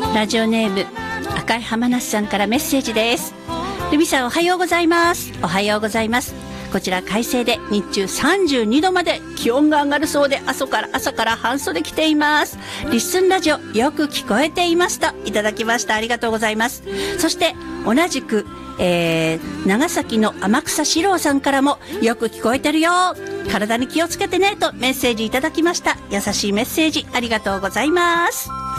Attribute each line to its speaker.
Speaker 1: ラジオネーム赤い浜那須さんからメッセージです。ルミさんおはようございます。おはようございます。こちら快晴で日中32度まで気温が上がるそうで、朝から半袖着ています。リッスンラジオよく聞こえていますといただきました。ありがとうございます。そして同じく、長崎の天草四郎さんからもよく聞こえてるよ、体に気をつけてねとメッセージいただきました。優しいメッセージありがとうございます。